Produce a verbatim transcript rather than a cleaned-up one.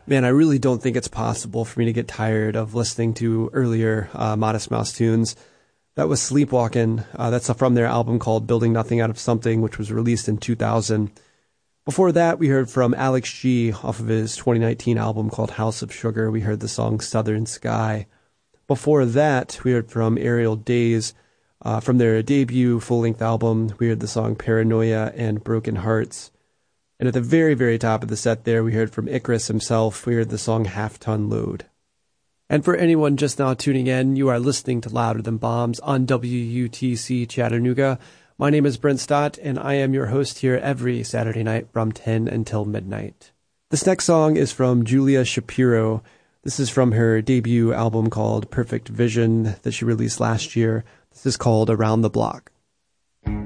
Man, I really don't think it's possible for me to get tired of listening to earlier uh, Modest Mouse tunes. That was Sleepwalkin'. Uh, that's from their album called Building Nothing Out of Something, which was released in two thousand. Before that, we heard from Alex G off of his twenty nineteen album called House of Sugar. We heard the song Southern Sky. Before that, we heard from Aerial Days. Uh, from their debut full-length album, we heard the song Paranoia and Broken Hearts. And at the very, very top of the set there, we heard from Icarus himself. We heard the song Half Ton Load. And for anyone just now tuning in, you are listening to Louder Than Bombs on W U T C Chattanooga. My name is Brent Stott, and I am your host here every Saturday night from ten until midnight. This next song is from Julia Shapiro. This is from her debut album called Perfect Vision that she released last year. This is called Around the Block.